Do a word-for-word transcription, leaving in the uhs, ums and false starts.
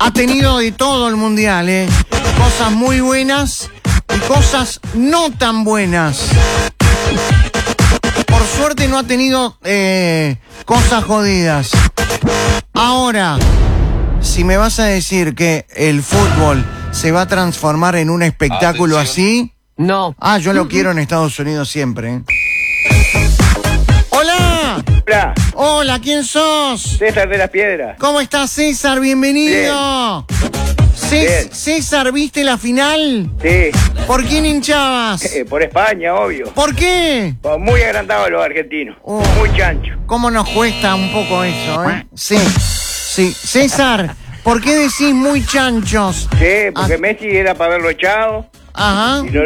Ha tenido de todo el Mundial, ¿eh? Cosas muy buenas y cosas no tan buenas. Por suerte no ha tenido eh, cosas jodidas. Ahora, si me vas a decir que el fútbol se va a transformar en un espectáculo Atención. así... No. Ah, yo lo quiero en Estados Unidos siempre, ¿eh? ¡Hola! Hola, Hola, ¿quién sos? César de las Piedras. ¿Cómo estás, César? Bienvenido. Cés- Bien. César, ¿viste la final? Sí, ¿Por quién hinchabas? eh, por España, obvio. ¿Por qué? Oh, muy agrandados los argentinos. Oh. Muy chancho. ¿Cómo nos cuesta un poco eso, eh? Sí, sí. César, ¿por qué decís muy chanchos? Sí, porque Ah. Messi era para haberlo echado. Ajá. Y no